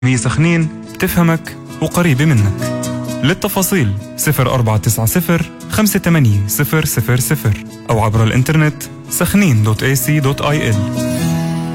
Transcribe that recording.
هي سخنين تفهمك وقريبة منك. للتفاصيل 0490 58 000 أو عبر الإنترنت سخنين.ac.il.